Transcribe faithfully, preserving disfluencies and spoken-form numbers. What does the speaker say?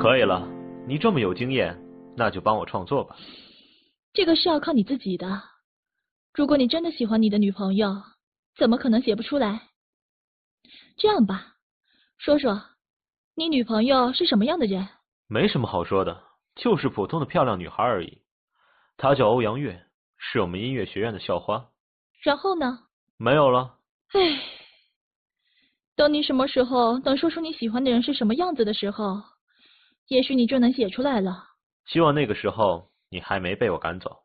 可以了，你这么有经验，那就帮我创作吧。 这个是要靠你自己的。如果你真的喜欢你的女朋友，怎么可能写不出来？这样吧，说说，你女朋友是什么样的人？ 没什么好说的，就是普通的漂亮女孩而已。她叫欧阳月，是我们音乐学院的校花。 然后呢？ 没有了。 唉，等你什么时候能说出你喜欢的人是什么样子的时候，也许你就能写出来了。 希望那个时候你还没被我赶走。